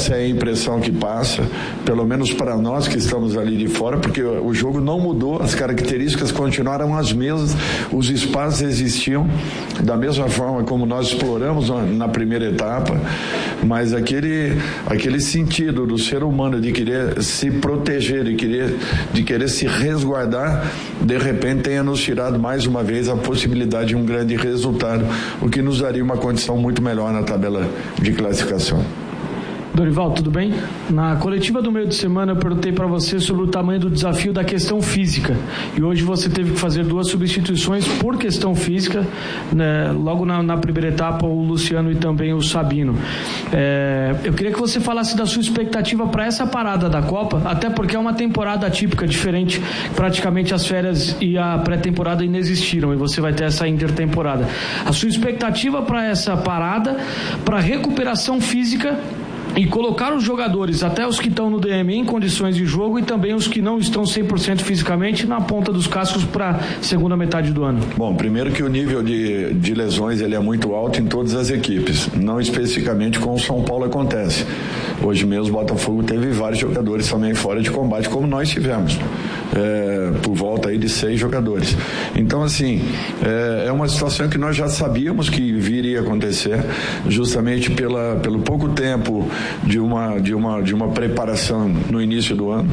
Essa é a impressão que passa, pelo menos para nós que estamos ali de fora, porque o jogo não mudou, as características continuaram as mesmas, os espaços existiam da mesma forma como nós exploramos na primeira etapa, mas aquele sentido do ser humano de querer se proteger, de querer se resguardar, de repente tenha nos tirado mais uma vez a possibilidade de um grande resultado, o que nos daria uma condição muito melhor na tabela de classificação. Dorival, tudo bem? Na coletiva do meio de semana eu perguntei para você sobre o tamanho do desafio da questão física, e hoje você teve que fazer 2 substituições por questão física, né? Logo na primeira etapa, o Luciano e também o Sabino. Eu queria que você falasse da sua expectativa para essa parada da Copa, até porque é uma temporada atípica, diferente, praticamente as férias e a pré-temporada ainda existiram, e você vai ter essa intertemporada. A sua expectativa para essa parada, para recuperação física e colocar os jogadores, até os que estão no DM, em condições de jogo, e também os que não estão 100% fisicamente na ponta dos cascos para a segunda metade do ano. Bom, primeiro que o nível de lesões ele é muito alto em todas as equipes, não especificamente com o São Paulo acontece. Hoje mesmo o Botafogo teve vários jogadores também fora de combate, como nós tivemos, por volta aí de 6 jogadores. Então, assim, é uma situação que nós já sabíamos que viria a acontecer, justamente pelo pouco tempo de uma preparação no início do ano.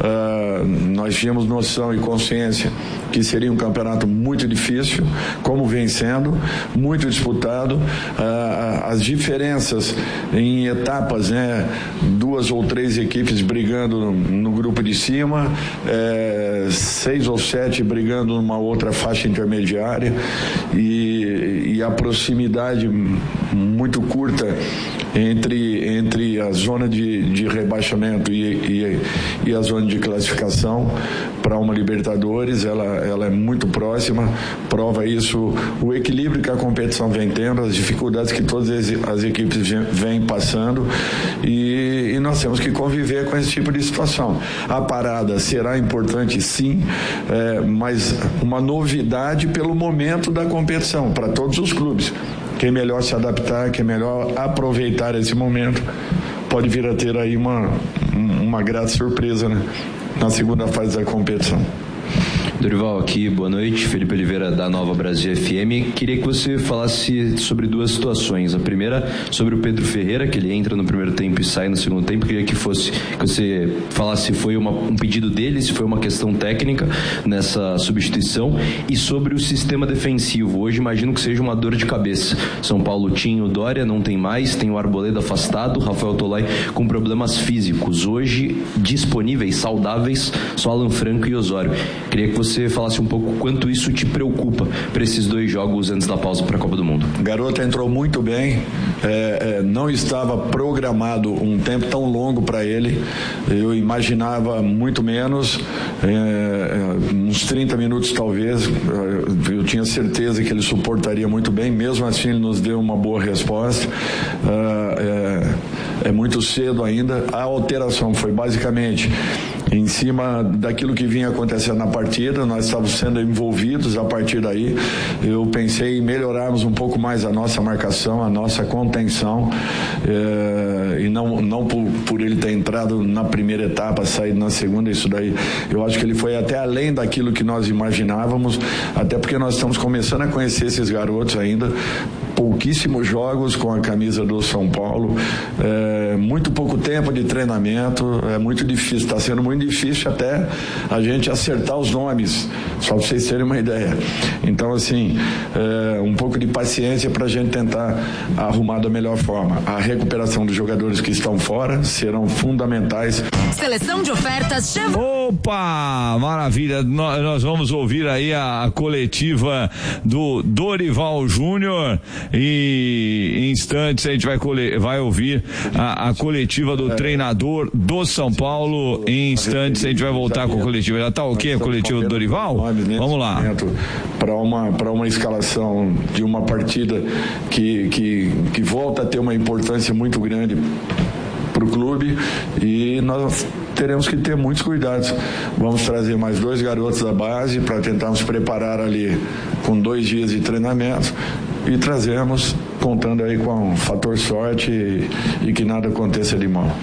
Nós tínhamos noção e consciência que seria um campeonato muito difícil, como vem sendo, muito disputado. As diferenças em etapas, né? 2 ou 3 equipes brigando no grupo de cima, 6 ou 7 brigando numa outra faixa intermediária, e a proximidade muito curta entre a zona de rebaixamento e a zona de classificação para uma Libertadores, ela é muito próxima, prova isso o equilíbrio que a competição vem tendo, as dificuldades que todas as equipes vêm passando, e nós temos que conviver com esse tipo de situação. A parada será importante, sim, mas uma novidade pelo momento da competição, para todos os clubes. Quem melhor se adaptar, quem melhor aproveitar esse momento, pode vir a ter aí uma grata surpresa, né, na segunda fase da competição. Dorival, aqui, boa noite, Felipe Oliveira da Nova Brasil FM. Queria que você falasse sobre 2 situações. A primeira, sobre o Pedro Ferreira, que ele entra no primeiro tempo e sai no segundo tempo. Queria que você falasse se foi um pedido dele, se foi uma questão técnica nessa substituição, e sobre o sistema defensivo. Hoje imagino que seja uma dor de cabeça. São Paulo tinha o Dória, não tem mais, tem o Arboleda afastado, Rafael Tolai com problemas físicos. Hoje disponíveis, saudáveis, só Alan Franco e Osório. Queria que você falasse um pouco quanto isso te preocupa para esses 2 jogos antes da pausa para a Copa do Mundo. Garoto entrou muito bem, não estava programado um tempo tão longo para ele, eu imaginava muito menos, uns 30 minutos talvez, eu tinha certeza que ele suportaria muito bem, mesmo assim ele nos deu uma boa resposta. É muito cedo ainda, a alteração foi basicamente em cima daquilo que vinha acontecendo na partida, nós estávamos sendo envolvidos. A partir daí eu pensei em melhorarmos um pouco mais a nossa marcação, a nossa contenção, e não por ele ter entrado na primeira etapa, saído na segunda. Isso daí eu acho que ele foi até além daquilo que nós imaginávamos, até porque nós estamos começando a conhecer esses garotos ainda, pouquíssimos jogos com a camisa do São Paulo, muito pouco tempo de treinamento, é muito difícil, está sendo muito difícil até a gente acertar os nomes, só para vocês terem uma ideia. Então, assim, um pouco de paciência para a gente tentar arrumar da melhor forma. A recuperação dos jogadores que estão fora serão fundamentais. Seleção de ofertas. Opa, maravilha, nós vamos ouvir aí a coletiva do Dorival Júnior, e em instantes a gente vai ouvir a coletiva do treinador do São Paulo. Em instantes a gente vai voltar com a coletiva. Já tá ok a coletiva do Dorival? Vamos lá. Para uma escalação de uma partida que volta a ter uma importância muito grande para o clube, e nós teremos que ter muitos cuidados. Vamos trazer mais 2 garotos da base para tentarmos preparar ali com 2 dias de treinamento, e trazemos contando aí com um fator sorte e que nada aconteça de mal.